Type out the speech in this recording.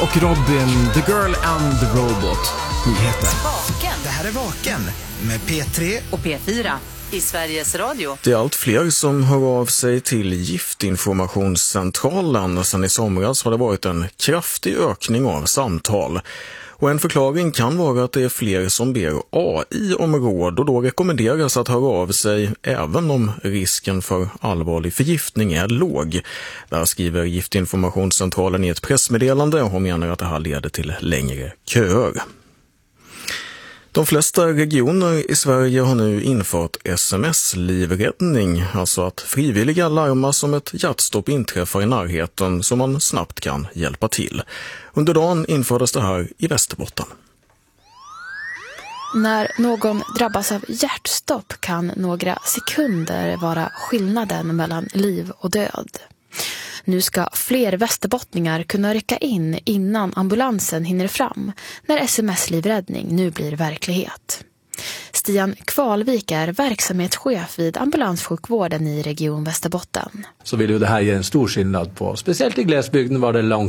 och Robin, The Girl and the Robot. Nyheter. Det här är Vaken med P3 och P4 i Sveriges Radio. Det är allt fler som hör av sig till Giftinformationscentralen. Sedan i somras har det varit en kraftig ökning av samtal. Och en förklaring kan vara att det är fler som ber AI om råd och då rekommenderas att höra av sig även om risken för allvarlig förgiftning är låg. Där skriver Giftinformationscentralen i ett pressmeddelande och menar att det här leder till längre köer. De flesta regioner i Sverige har nu infört SMS-livräddning, alltså att frivilliga larmas om ett hjärtstopp inträffar i närheten så man snabbt kan hjälpa till. Under dagen infördes det här i Västerbotten. När någon drabbas av hjärtstopp kan några sekunder vara skillnaden mellan liv och död. Nu ska fler västerbottningar kunna rycka in innan ambulansen hinner fram när SMS-livräddning nu blir verklighet. Stian Kvalvik är verksamhetschef vid ambulanssjukvården i Region Västerbotten. Så vill ju det här ge en stor skillnad på, speciellt i glesbygden var det långt